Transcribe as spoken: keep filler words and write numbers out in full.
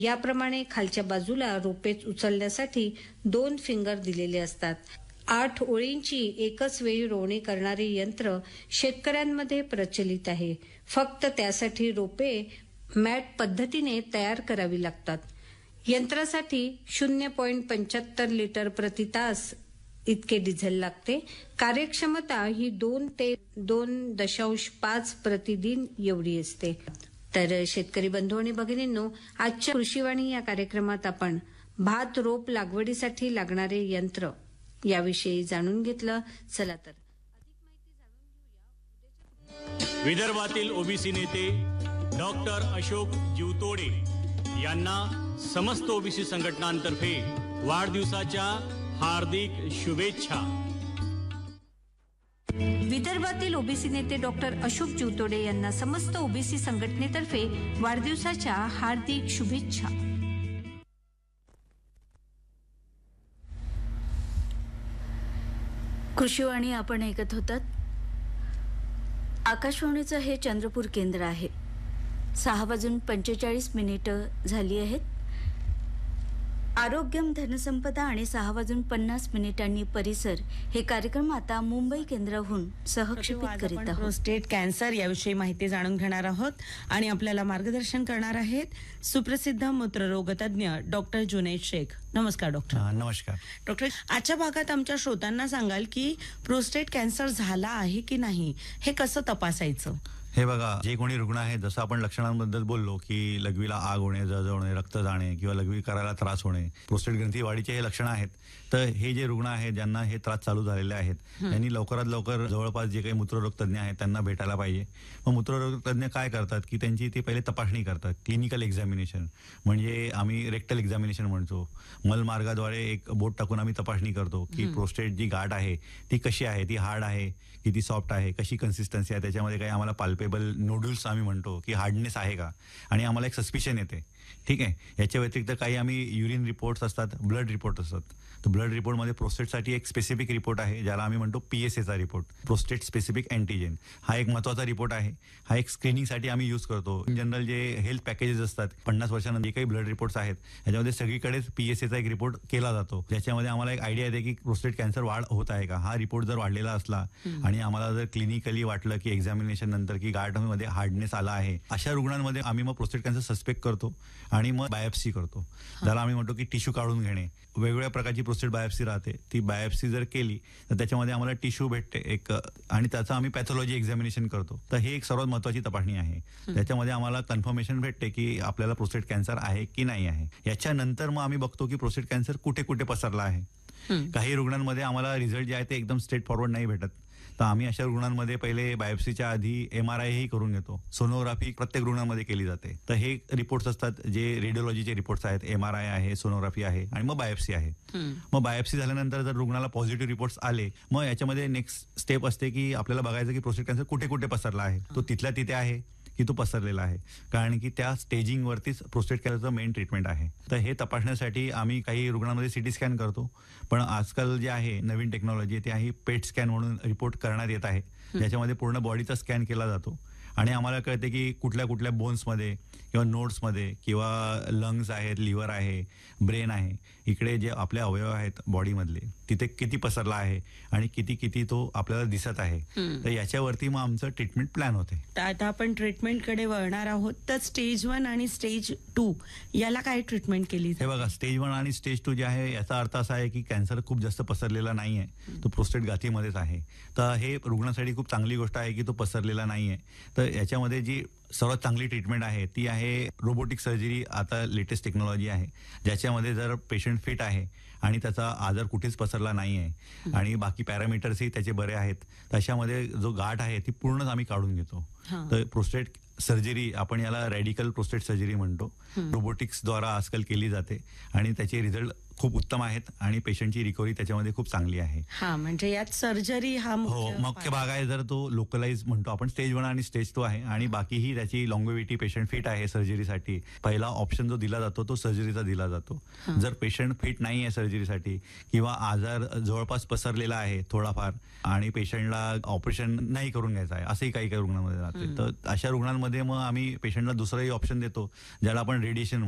याप्रमाणे खालच्या बाजूला रोपेच उचलण्यासाठी दोन फिंगर दिलेले असतात. आठ ओळींची एकच वेळी रोवणी करणारे यंत्र शेतकऱ्यांमध्ये प्रचलित आहे. फक्त त्यासाठी रोपे मॅट पद्धतीने तयार करावी लागतात. यंत्रासाठी शून्य पॉइंट पंच्याहत्तर लिटर प्रति तास इतके डिझेल लागते. कार्यक्षमता ही दोन ते दोन दशांश पाच प्रतिदिन एवढी असते. तर शेतकरी बंधू आणि भगिनींनो, आजच्या कृषीवाणी या कार्यक्रमात आपण भात रोप लागवडीसाठी लागणारे यंत्र याविषयी जाणून घेतलं. चला तर विदर्भातील ओबीसी नेते डॉक्टर अशोक जीवतोडे यांना समस्त ओबीसी संघटनांतर्फे वाढदिवसाच्या हार्दिक शुभेच्छा. विदर्भातील ओबीसी नेते डॉक्टर अशोक जीवतोडे यांना समस्त ओबीसी संघटनेतर्फे वाढदिवसाच्या हार्दिक शुभेच्छा. कृषीवाणी आपण ऐकत होतात. आकाशवाणीचं हे चंद्रपूर केंद्र आहे. सहा वाजून पंचेचाळीस मिनिटं झाली आहेत. आरोग्यम धनसंपदा आणि सहा वाजून पन्नास मिनिटांनी परिसर हे कार्यक्रम आता मुंबई केंद्राहून सहक्षेपित करीत आहोत. प्रोस्टेट कॅन्सर याविषयी माहिती जाणून घेणार आहोत आणि आपल्याला मार्गदर्शन करणार आहेत सुप्रसिद्ध मूत्ररोग तज्ञ डॉक्टर जुनैद शेख. नमस्कार डॉक्टर. नमस्कार डॉक्टर. आजच्या भागात आमच्या श्रोत्यांना सांगाल की प्रोस्टेट कॅन्सर झाला आहे की नाही हे कसं तपासायचं? हे बघा, जे कोणी रुग्ण आहे, जसं आपण लक्षणांबद्दल बोललो की लघवीला आग होणे, जळजळणे, रक्त जाणे किंवा लघवी करायला त्रास होणे, प्रोस्टेट ग्रंथी वाढीचे हे लक्षणं आहेत. तर हे जे रुग्ण आहेत ज्यांना हे त्रास चालू झालेले आहेत त्यांनी लवकरात लवकर जवळपास जे काही मूत्ररोग तज्ञ आहेत त्यांना भेटायला पाहिजे. मग मूत्ररोग तज्ञ काय करतात की त्यांची ते पहिले तपासणी करतात. क्लिनिकल एक्झामिनेशन म्हणजे आम्ही रेक्टल एक्झामिनेशन म्हणतो. मलमार्गाद्वारे एक बोट टाकून आम्ही तपासणी करतो की प्रोस्टेट जी गाठ आहे ती कशी आहे, ती हार्ड आहे, किती सॉफ्ट आहे, कशी कन्सिस्टन्सी आहे, त्याच्यामध्ये काही आम्हाला पाल्पेबल नोड्यूल्स आम्ही म्हणतो की हार्डनेस आहे का, आणि आम्हाला एक सस्पिशन येते. ठीक आहे. याच्या व्यतिरिक्त काही आम्ही युरिन रिपोर्ट्स असतात, ब्लड रिपोर्ट असतात. तर ब्लड रिपोर्टमध्ये प्रोस्टेटसाठी एक स्पेसिफिक रिपोर्ट आहे ज्याला आम्ही म्हणतो पीएसएचा रिपोर्ट, प्रोस्टेट स्पेसिफिक अँटीजेन. हा एक महत्त्वाचा रिपोर्ट आहे. हा एक स्क्रीनिंगसाठी आम्ही यूज करतो. इन जनरल जे हेल्थ पॅकेजेस असतात पन्नास वर्षानंतर जे काही ब्लड रिपोर्ट्स आहेत याच्यामध्ये सगळीकडेच पीएसएचा एक रिपोर्ट केला जातो, ज्याच्यामध्ये आम्हाला एक आयडिया येते की प्रोस्टेट कॅन्सर वाढ होत आहे का. हा रिपोर्ट जर वाढलेला असला आणि आम्हाला जर क्लिनिकली वाटलं की एक्झामिनेशन नंतर की गाठमध्ये हार्डनेस आला आहे, अशा रुग्णांमध्ये आम्ही मग प्रोस्टेट कॅन्सर सस्पेक्ट करतो आणि मग बायोप्सी करतो. त्याला आम्ही म्हणतो की टिश्यू काढून घेणे. वेगवेगळ्या प्रकारची प्रोस्टेट बायोप्सी राहते. ती बायोप्सी जर केली तर त्याच्यामध्ये आम्हाला टिश्यू भेटते एक, आणि त्याचं आम्ही पॅथॉलॉजी एक्झामिनेशन करतो. तर हे एक सर्वात महत्त्वाची तपासणी आहे. त्याच्यामध्ये आम्हाला कन्फर्मेशन भेटते की आपल्याला प्रोस्टेट कॅन्सर आहे की नाही आहे. याच्यानंतर मग आम्ही बघतो की प्रोस्टेट कॅन्सर कुठे कुठे पसरला आहे. काही रुग्णांमध्ये आम्हाला रिझल्ट जे आहे ते एकदम स्ट्रेट फॉरवर्ड नाही भेटत. तर आम्ही अशा रुग्णांमध्ये पहिले बायोप्सीच्या आधी एम आर आय ही करून घेतो. सोनोग्राफी प्रत्येक रुग्णांमध्ये केली जाते. तर हे रिपोर्ट्स असतात जे रेडिओलॉजीचे रिपोर्ट्स आहेत. एम आर आय आहे, सोनोग्राफी आहे आणि मग बायोप्सी आहे. मग बायोप्सी झाल्यानंतर जर रुग्णाला पॉझिटिव्ह रिपोर्ट्स आले, मग याच्यामध्ये नेक्स्ट स्टेप असते की आपल्याला बघायचं की प्रोस्टेट कॅन्सर कुठे कुठे पसरला आहे. तो तिथल्या तिथे आहे की तो पसरलेला आहे, कारण की त्या स्टेजिंगवरतीच प्रोस्टेट कॅन्सरचं मेन ट्रीटमेंट आहे. तर हे तपासण्यासाठी आम्ही काही रुग्णांमध्ये सिटी स्कॅन करतो. पण आजकाल जे आहे नवीन टेक्नॉलॉजी ते आहे पेट स्कॅन म्हणून रिपोर्ट करण्यात येत आहे, ज्याच्यामध्ये पूर्ण बॉडीचा स्कॅन केला जातो आणि आम्हाला कळते की कुठल्या कुठल्या बोन्समध्ये किंवा नोड्समध्ये किंवा लंग्स आहेत, लिव्हर आहे, ब्रेन आहे, इकडे जे आपले अवयव आहेत बॉडीमधले तिथे किती पसरला आहे आणि किती किती तो आपल्याला दिसत आहे. तर याच्यावरती मग आमचं ट्रीटमेंट प्लॅन होते. तर आता आपण ट्रीटमेंटकडे वळणार आहोत. तर स्टेज वन आणि स्टेज टू याला काय ट्रीटमेंट केली? हे बघा, स्टेज वन आणि स्टेज टू जे आहे याचा अर्थ असा आहे की कॅन्सर खूप जास्त पसरलेला नाही आहे, तो प्रोस्टेट गाठीमध्येच आहे. तर हे रुग्णासाठी खूप चांगली गोष्ट आहे की तो पसरलेला नाही आहे. तर याच्यामध्ये जी सर्वात चांगली ट्रीटमेंट आहे ती आहे रोबोटिक सर्जरी. आता लेटेस्ट टेक्नॉलॉजी आहे ज्याच्यामध्ये जर पेशंट फिट आहे आणि त्याचा आजार कुठेच पसरला नाही आहे आणि बाकी पॅरामीटर्सही त्याचे बरे आहेत, तशामध्ये जो गाठ आहे ती पूर्णच आम्ही काढून घेतो. तर प्रोस्टेट सर्जरी आपण याला रॅडिकल प्रोस्टेट सर्जरी म्हणतो. रोबोटिक्सद्वारा आजकाल केली जाते आणि त्याचे रिझल्ट खूप उत्तम आहेत आणि पेशंटची रिकव्हरी त्याच्यामध्ये खूप चांगली आहे. हा, म्हणजे यात सर्जरी हा हो मुख्य भाग आहे. जर तो लोकलाइज म्हणतो आपण स्टेज वन आणि स्टेज टू आहे आणि बाकीही त्याची लॉंगोविटी पेशंट फिट आहे सर्जरीसाठी. पहिला ऑप्शन जो दिला जातो तो सर्जरीचा दिला जातो. जर पेशंट फिट नाही आहे सर्जरीसाठी किंवा आजार जवळपास पसरलेला आहे थोडाफार आणि पेशंटला ऑपरेशन नाही करून घ्यायचं आहे असंही काही काही रुग्णांमध्ये राहते, तर अशा रुग्णांमध्ये मग आम्ही पेशंटला दुसरंही ऑप्शन देतो ज्याला आपण रेडिएशन